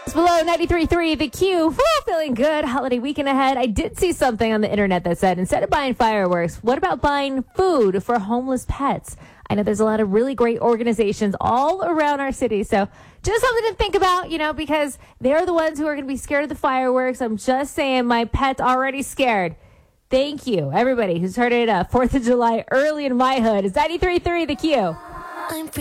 It's below 93.3 The Q. Woo, feeling good. Holiday weekend ahead. I did see something on the internet that said instead of buying fireworks, what about buying food for homeless pets? I know there's a lot of really great organizations all around our city. So just something to think about, because they're the ones who are going to be scared of the fireworks. I'm just saying my pet's already scared. Thank you, everybody who's heard it 4th of July early in my hood. It's 93.3 The Q.